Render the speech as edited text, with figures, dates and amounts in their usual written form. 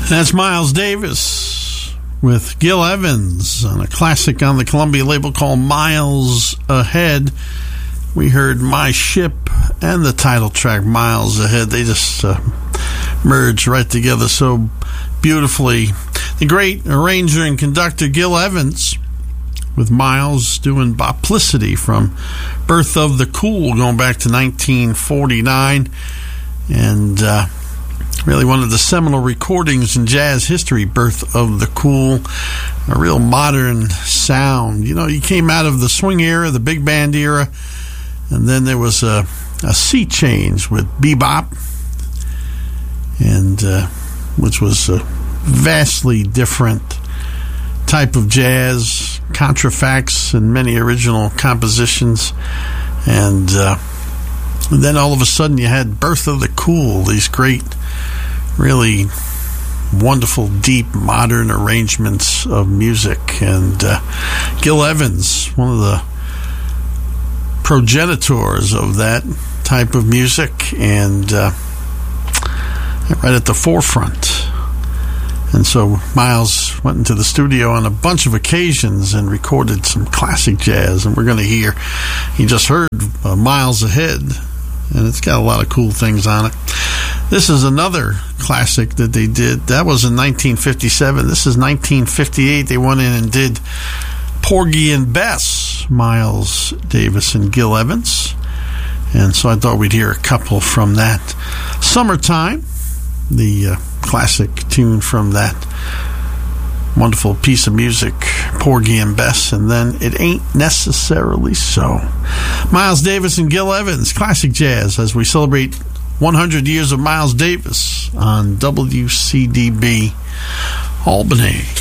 That's Miles Davis with Gil Evans on a classic on the Columbia label called Miles Ahead. We heard My Ship and the title track Miles Ahead. They just merged right together so beautifully. The great arranger and conductor Gil Evans with Miles doing Boplicity from Birth of the Cool going back to 1949. And really one of the seminal recordings in jazz history, Birth of the Cool, a real modern sound. You know, you came out of the swing era, the big band era, and then there was a sea change with bebop, and which was a vastly different type of jazz, contrafacts and many original compositions, and then all of a sudden you had Birth of the Cool, these great, really wonderful, deep, modern arrangements of music. And Gil Evans, one of the progenitors of that type of music, and right at the forefront. And so Miles went into the studio on a bunch of occasions and recorded some classic jazz, and we're going to hear, you just heard Miles Ahead, and it's got a lot of cool things on it. This is another classic that they did. That was in 1957. This is 1958. They went in and did Porgy and Bess, Miles Davis and Gil Evans. And so I thought we'd hear a couple from that. Summertime, the classic tune from that wonderful piece of music, Porgy and Bess, and then It Ain't Necessarily So. Miles Davis and Gil Evans, classic jazz, as we celebrate 100 years of Miles Davis on WCDB Albany.